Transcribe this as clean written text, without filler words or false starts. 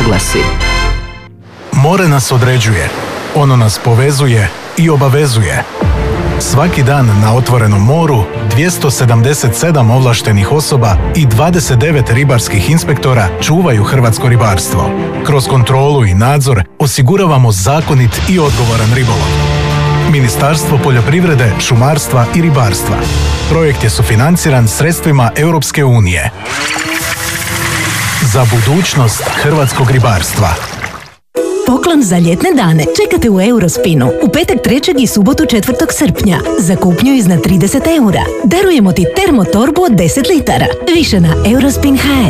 oglasi. More nas određuje, ono nas povezuje i obavezuje. Svaki dan na otvorenom moru 277 ovlaštenih osoba i 29 ribarskih inspektora čuvaju hrvatsko ribarstvo. Kroz kontrolu i nadzor osiguravamo zakonit i odgovoran ribolov. Ministarstvo poljoprivrede, šumarstva i ribarstva. Projekt je sufinanciran sredstvima Europske unije. Za budućnost hrvatskog ribarstva. Poklon za ljetne dane čekate u Eurospinu u petak 3. i subotu 4. srpnja za kupnju iznad 30 eura. Darujemo ti termotorbu od 10 litara. Više na eurospin.hr.